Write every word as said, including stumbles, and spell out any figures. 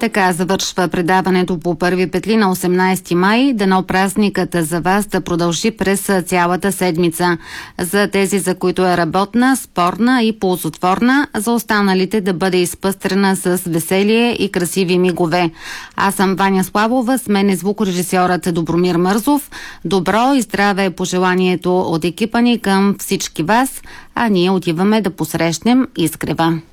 Така завършва предаването по първи петли на осемнайсети май. Дано празникът за вас да продължи през цялата седмица. За тези, за които е работна, спорна и ползотворна, за останалите да бъде изпъстрена с веселие и красиви мигове. Аз съм Ваня Славова, с мен е звукорежисьорът Добромир Мързов. Добро и здраве е пожеланието от екипа ни към всички вас, а ние отиваме да посрещнем Изгрева.